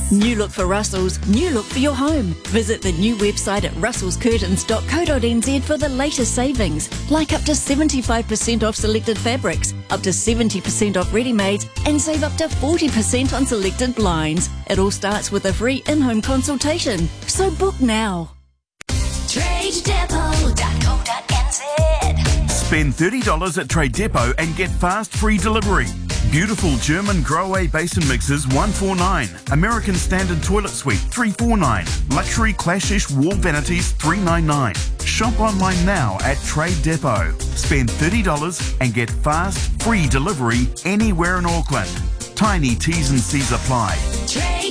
New look for Russell's, new look for your home. Visit the new website at russellscurtains.co.nz for the latest savings, like up to 75% off selected fabrics, up to 70% off ready-mades, and save up to 40% on selected blinds. It all starts with a free in-home consultation. So book now. TradeDepot.co.nz. Spend $30 at Trade Depot and get fast free delivery. Beautiful German Grohe basin mixers $149, American Standard Toilet Suite $349, luxury Clashish wall vanities $399. Shop online now at Trade Depot. Spend $30 and get fast free delivery anywhere in Auckland. Tiny T's and C's apply.